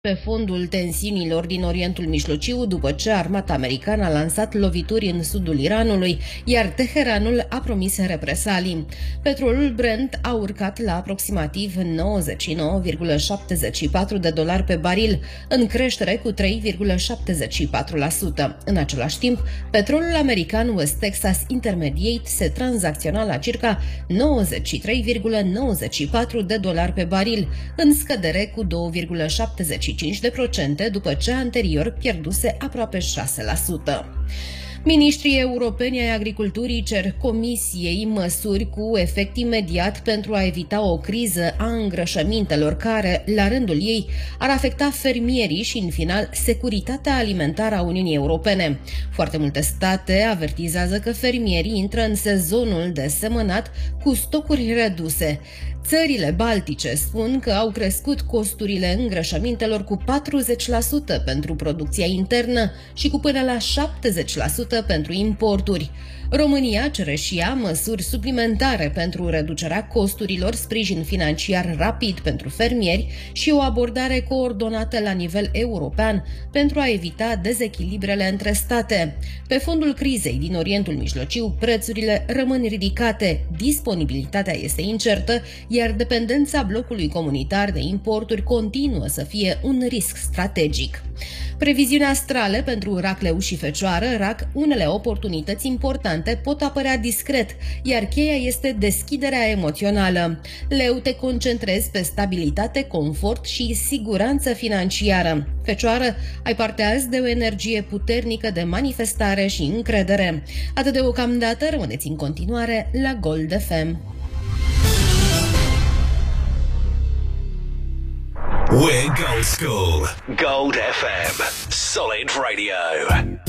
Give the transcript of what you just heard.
pe fondul tensiunilor din Orientul Mijlociu după ce armata americană a lansat lovituri în sudul Iranului, iar Teheranul a promis represalii. Petrolul Brent a urcat la aproximativ $99,74 pe baril, în creștere cu 3,74%. În același timp, petrolul american West Texas Intermediate se tranzacționa la circa $93,94 pe baril, în scădere cu 2,75% după ce anterior pierduse aproape 6%. Miniștrii europeni ai agriculturii cer Comisiei măsuri cu efect imediat pentru a evita o criză a îngrășămintelor care, la rândul ei, ar afecta fermierii și, în final, securitatea alimentară a Uniunii Europene. Foarte multe state avertizează că fermierii intră în sezonul de semănat cu stocuri reduse. Țările baltice spun că au crescut costurile îngrășămintelor cu 40% pentru producția internă și cu până la 70% pentru importuri. România cere și ea măsuri suplimentare pentru reducerea costurilor, sprijin financiar rapid pentru fermieri și o abordare coordonată la nivel european pentru a evita dezechilibrele între state. Pe fondul crizei din Orientul Mijlociu, prețurile rămân ridicate, disponibilitatea este incertă, iar dependența blocului comunitar de importuri continuă să fie un risc strategic. Previziuni astrale pentru rac, leu și fecioară. Rac, unele oportunități importante pot apărea discret, iar cheia este deschiderea emoțională. Leu, te concentrezi pe stabilitate, confort și siguranță financiară. Fecioară, ai parte azi de o energie puternică de manifestare și încredere. Atât deocamdată, rămâneți în continuare la Gold FM. We're Gold School. Gold FM. Solid Radio.